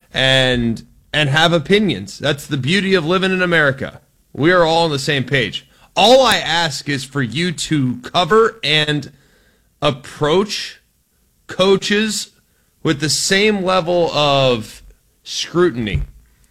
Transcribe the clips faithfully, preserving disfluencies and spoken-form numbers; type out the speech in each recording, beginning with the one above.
and and have opinions. That's the beauty of living in America. We are all on the same page. All I ask is for you to cover and approach coaches with the same level of scrutiny.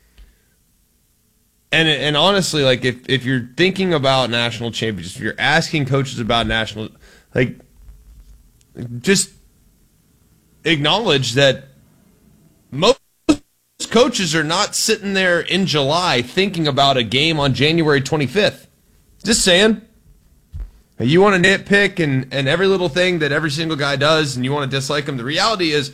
And and honestly, like if, if you're thinking about national championships, if you're asking coaches about national, like just acknowledge that most coaches are not sitting there in July thinking about a game on January twenty-fifth. Just saying. You want to nitpick and, and every little thing that every single guy does and you want to dislike them. The reality is,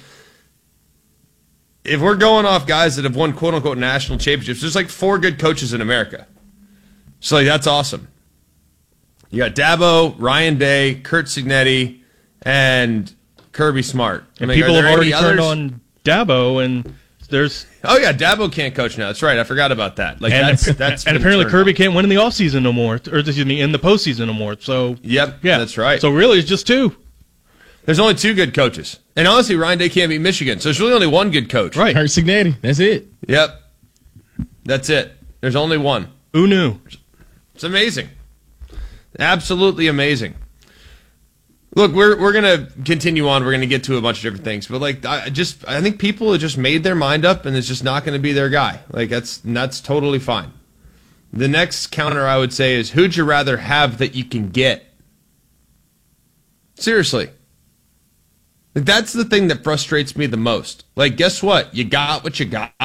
if we're going off guys that have won quote-unquote national championships, there's like four good coaches in America. So like, that's awesome. You got Dabo, Ryan Day, Curt Cignetti, and Kirby Smart. And I mean, people have already turned others? on Dabo, and there's... Oh, yeah, Dabo can't coach now. That's right. I forgot about that. Like and, that's, that's and apparently Kirby on. can't win in the offseason no more, or excuse me, in the postseason no more. So Yep, yeah, that's right. So really, it's just two. There's only two good coaches. And honestly, Ryan Day can't beat Michigan, so there's really only one good coach. Right. Curt Cignetti. That's it. Yep. That's it. There's only one. Who knew? It's amazing. Absolutely amazing. Look, we're we're gonna continue on. We're gonna get to a bunch of different things, but like I just I think people have just made their mind up, and it's just not going to be their guy. Like that's that's totally fine. The next counter I would say is, who'd you rather have that you can get? Seriously. Like, that's the thing that frustrates me the most. Like, guess what? You got what you got.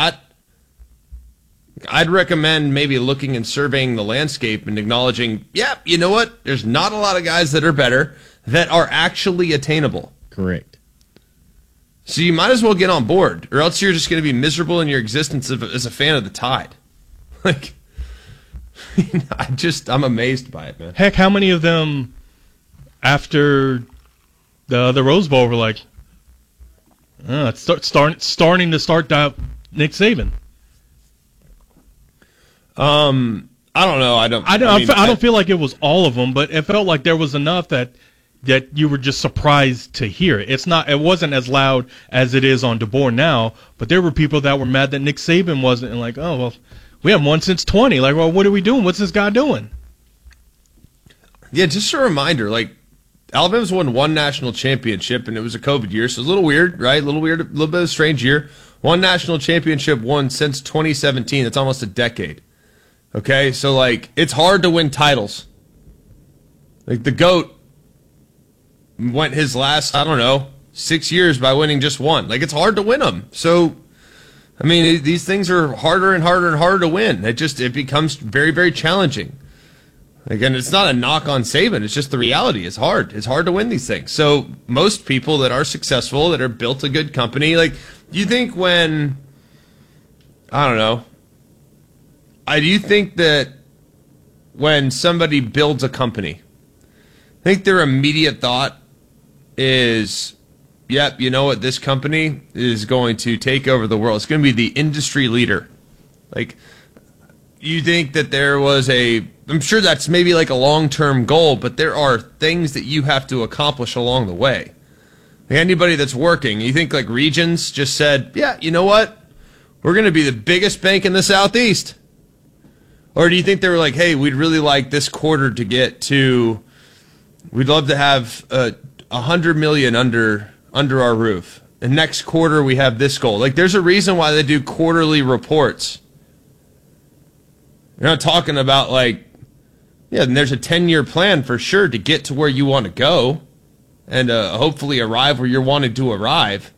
I'd recommend maybe looking and surveying the landscape and acknowledging, yeah, you know what? There's not a lot of guys that are better that are actually attainable. Correct. So you might as well get on board, or else you're just going to be miserable in your existence as a fan of the Tide. Like, I just, I'm amazed by it, man. Heck, how many of them after the the Rose Bowl were like, oh, it's start, start, starting to start uh, Nick Saban? Um, I don't know. I don't. I don't. I, I, mean, fe- I don't feel like it was all of them, but it felt like there was enough that that you were just surprised to hear it. It's not. It wasn't as loud as it is on DeBoer now, but there were people that were mad that Nick Saban wasn't, and like, oh well, we haven't won since twenty. Like, well, what are we doing? What's this guy doing? Yeah, just a reminder. Like, Alabama's won one national championship, and it was a COVID year, so it's a little weird, right? A little weird, a little bit of a strange year. One national championship won since twenty seventeen. That's almost a decade. Okay, so like it's hard to win titles. Like the GOAT went his last, I don't know, six years by winning just one. Like it's hard to win them. So, I mean, it, these things are harder and harder and harder to win. It just it becomes very, very challenging. Again, it's not a knock on Saban. It's just the reality. It's hard. It's hard to win these things. So most people that are successful, that are built a good company, like do you think when, I don't know, I do think that when somebody builds a company, I think their immediate thought is, yep, you know what, this company is going to take over the world. It's going to be the industry leader. Like, you think that there was a, I'm sure that's maybe like a long-term goal, but there are things that you have to accomplish along the way. Like anybody that's working, you think like Regions just said, yeah, you know what, we're going to be the biggest bank in the Southeast. Or do you think they were like, hey, we'd really like this quarter to get to, we'd love to have a uh, hundred million under under our roof. And next quarter we have this goal. Like there's a reason why they do quarterly reports. You're not talking about like, yeah, and there's a ten-year plan for sure to get to where you want to go and uh, hopefully arrive where you're wanting to arrive.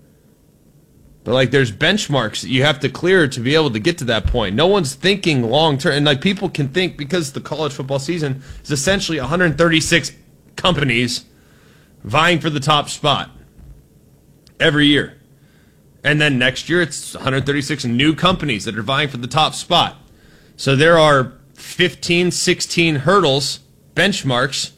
But, like, there's benchmarks that you have to clear to be able to get to that point. No one's thinking long-term. And, like, people can think because the college football season is essentially one hundred thirty-six companies vying for the top spot every year. And then next year it's one hundred thirty-six new companies that are vying for the top spot. So there are fifteen, sixteen hurdles, benchmarks,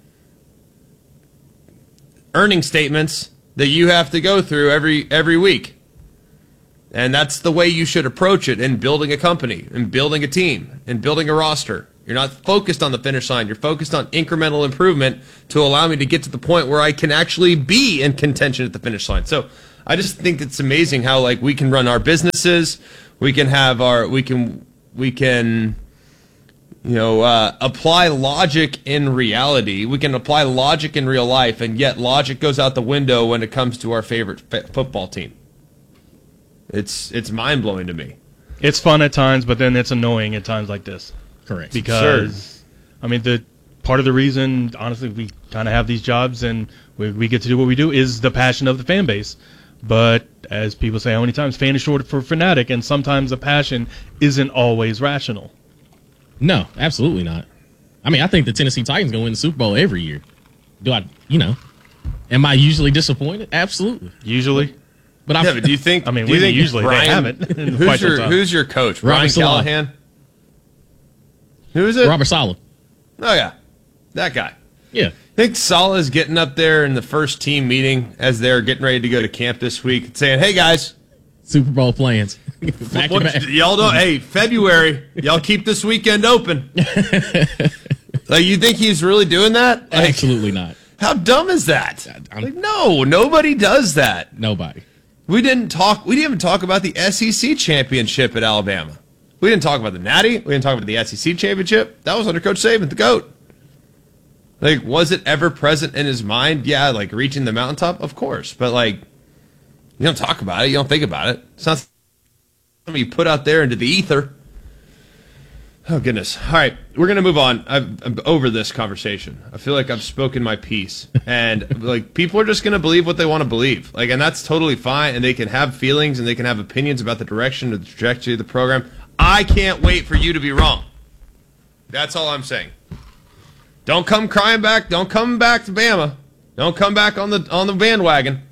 earning statements that you have to go through every every week. And that's the way you should approach it in building a company, and building a team, and building a roster. You're not focused on the finish line. You're focused on incremental improvement to allow me to get to the point where I can actually be in contention at the finish line. So I just think it's amazing how like we can run our businesses, we can have our, we can, we can, you know, uh, apply logic in reality. We can apply logic in real life, and yet logic goes out the window when it comes to our favorite f- football team. It's it's mind blowing to me. It's fun at times, but then it's annoying at times like this. Correct. Because, sure. I mean, the part of the reason, honestly, we kind of have these jobs and we, we get to do what we do is the passion of the fan base. But as people say, how many times fan is short for fanatic, and sometimes the passion isn't always rational. No, absolutely not. I mean, I think the Tennessee Titans going to win the Super Bowl every year. Do I, you know, am I usually disappointed? Absolutely. Usually. But I'm, yeah, but do you think? I mean, we think usually Brian, they haven't. Who's your Who's your coach? Brian Callahan. Who is it? Robert Saleh. Oh yeah, that guy. Yeah. I think Saleh is getting up there in the first team meeting as they're getting ready to go to camp this week, and saying, "Hey guys, Super Bowl plans. back what, to back. Y'all don't. Hey, February. Y'all keep this weekend open." Like, you think he's really doing that? Like, absolutely not. How dumb is that? I'm, like, no, nobody does that. Nobody. We didn't talk. We didn't even talk about the S E C championship at Alabama. We didn't talk about the Natty. We didn't talk about the S E C championship. That was under Coach Saban, the GOAT. Like, was it ever present in his mind? Yeah, like reaching the mountaintop, of course. But like, you don't talk about it. You don't think about it. It's not something you put out there into the ether. Oh, goodness. All right, we're going to move on. I've, I'm over this conversation. I feel like I've spoken my piece. And, like, people are just going to believe what they want to believe. Like, and that's totally fine, and they can have feelings and they can have opinions about the direction or the trajectory of the program. I can't wait for you to be wrong. That's all I'm saying. Don't come crying back. Don't come back to Bama. Don't come back on the on the bandwagon.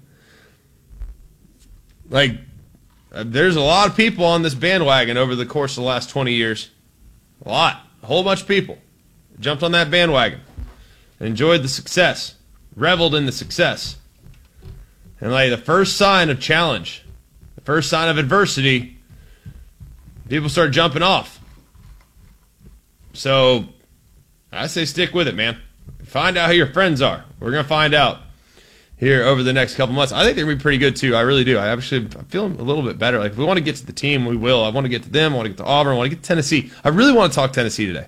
Like, uh, there's a lot of people on this bandwagon over the course of the last twenty years. A lot. A whole bunch of people jumped on that bandwagon, enjoyed the success, reveled in the success. And like the first sign of challenge, the first sign of adversity, people start jumping off. So I say stick with it, man. Find out who your friends are. We're going to find out here over the next couple months. I think they're going to be pretty good, too. I really do. I actually I'm feeling a little bit better. Like, if we want to get to the team, we will. I want to get to them. I want to get to Auburn. I want to get to Tennessee. I really want to talk Tennessee today.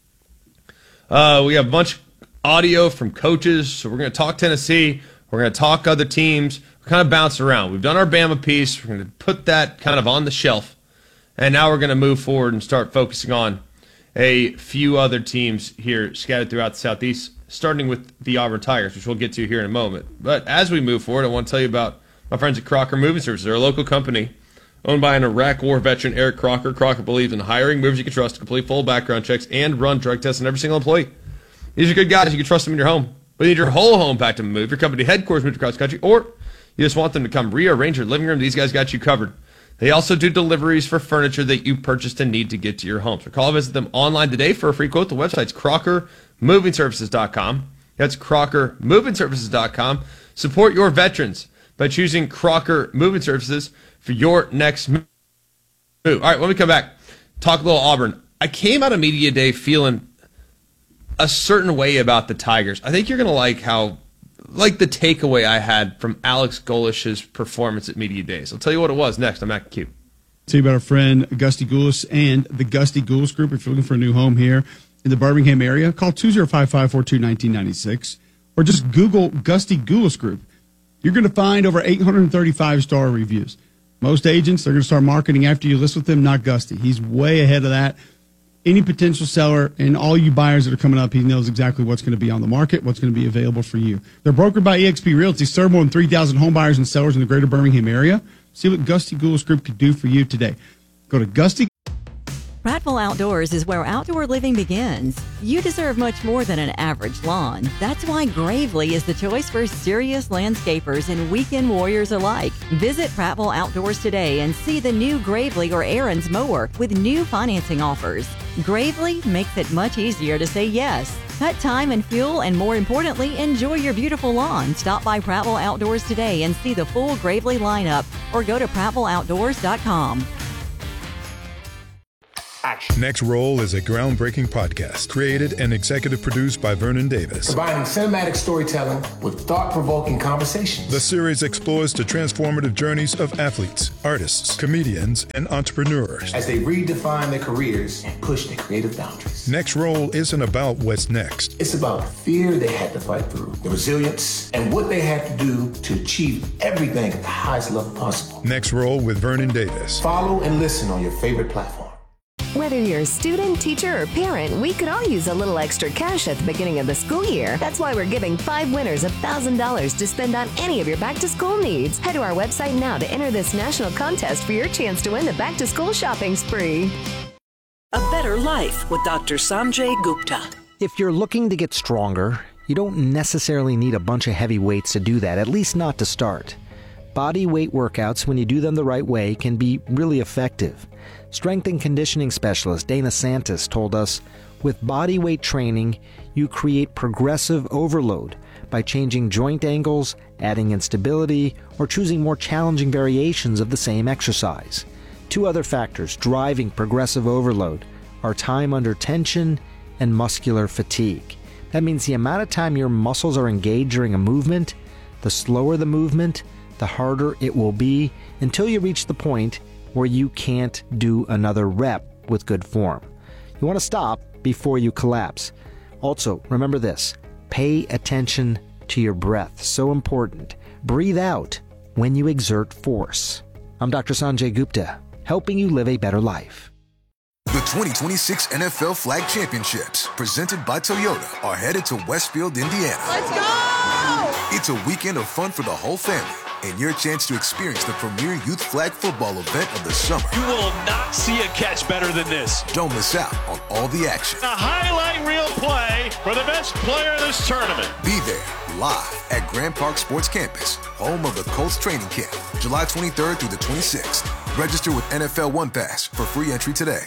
Uh, we have a bunch of audio from coaches, so we're going to talk Tennessee. We're going to talk other teams. We're kind of bounce around. We've done our Bama piece. We're going to put that kind of on the shelf. And now we're going to move forward and start focusing on a few other teams here scattered throughout the Southeast, starting with the Auburn Tigers, which we'll get to here in a moment. But as we move forward, I want to tell you about my friends at Crocker Moving Services. They're a local company owned by an Iraq War veteran, Eric Crocker. Crocker believes in hiring movers you can trust to complete full background checks and run drug tests on every single employee. These are good guys. You can trust them in your home. Whether you need your whole home packed to move, your company headquarters moved across the country, or you just want them to come rearrange your living room, these guys got you covered. They also do deliveries for furniture that you purchased and need to get to your home. So call or visit them online today for a free quote. The website's crocker moving services dot com. That's crocker moving services dot com. Support your veterans by choosing Crocker Moving Services for your next move. All right, when we come back, talk a little Auburn. I came out of Media Day feeling a certain way about the Tigers. I think you're going to like how, like the takeaway I had from Alex Golish's performance at Media Days. I'll tell you what it was next. I'm Matt Q. Tell you about our friend Gusty Goulis and the Gusty Goulis Group. If you're looking for a new home here in the Birmingham area, call two oh five, five four two, one nine nine six or just Google Gusty Goulis Group. You're going to find over eight hundred thirty-five star reviews. Most agents, they're going to start marketing after you list with them, not Gusty. He's way ahead of that. Any potential seller and all you buyers that are coming up, he knows exactly what's going to be on the market, what's going to be available for you. They're brokered by eXp Realty, serve more than three thousand home buyers and sellers in the greater Birmingham area. See what Gusty Goulis Group could do for you today. Go to Gusty. Prattville Outdoors is where outdoor living begins. You deserve much more than an average lawn. That's why Gravely is the choice for serious landscapers and weekend warriors alike. Visit Prattville Outdoors today and see the new Gravely or Aaron's mower with new financing offers. Gravely makes it much easier to say yes. Cut time and fuel, and more importantly, enjoy your beautiful lawn. Stop by Prattville Outdoors today and see the full Gravely lineup, or go to prattville outdoors dot com. action. Next Roll is a groundbreaking podcast created and executive produced by Vernon Davis. Combining cinematic storytelling with thought-provoking conversations. The series explores the transformative journeys of athletes, artists, comedians, and entrepreneurs as they redefine their careers and push their creative boundaries. Next Roll isn't about what's next. It's about the fear they had to fight through, the resilience, and what they had to do to achieve everything at the highest level possible. Next Roll with Vernon Davis. Follow and listen on your favorite platform. Whether you're a student, teacher, or parent, we could all use a little extra cash at the beginning of the school year. That's why we're giving five winners one thousand dollars to spend on any of your back-to-school needs. Head to our website now to enter this national contest for your chance to win the back-to-school shopping spree. A Better Life with Doctor Sanjay Gupta. If you're looking to get stronger, you don't necessarily need a bunch of heavy weights to do that, at least not to start. Body weight workouts, when you do them the right way, can be really effective. Strength and conditioning specialist Dana Santis told us, with body weight training, you create progressive overload by changing joint angles, adding instability, or choosing more challenging variations of the same exercise. Two other factors driving progressive overload are time under tension and muscular fatigue. That means the amount of time your muscles are engaged during a movement, the slower the movement, the harder it will be until you reach the point where you can't do another rep with good form. You want to stop before you collapse. Also, remember this, pay attention to your breath. So important. Breathe out when you exert force. I'm Doctor Sanjay Gupta, helping you live a better life. The twenty twenty-six N F L Flag Championships, presented by Toyota, are headed to Westfield, Indiana. Let's go! It's a weekend of fun for the whole family and your chance to experience the premier youth flag football event of the summer. You will not see a catch better than this. Don't miss out on all the action. A highlight reel play for the best player in this tournament. Be there live at Grand Park Sports Campus, home of the Colts training camp, July twenty-third through the twenty-sixth. Register with N F L One Pass for free entry today.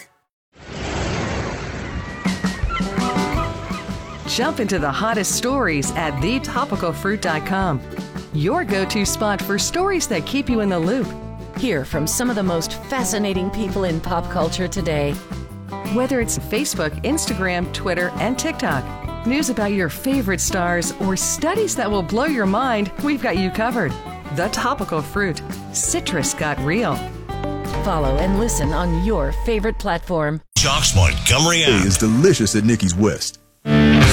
Jump into the hottest stories at the topical fruit dot com. Your go-to spot for stories that keep you in the loop. Hear from some of the most fascinating people in pop culture today. Whether it's Facebook, Instagram, Twitter, and TikTok, news about your favorite stars, or studies that will blow your mind, we've got you covered. The Topical Fruit. Citrus got real. Follow and listen on your favorite platform. Chalk's Montgomery app is delicious at Nikki's West.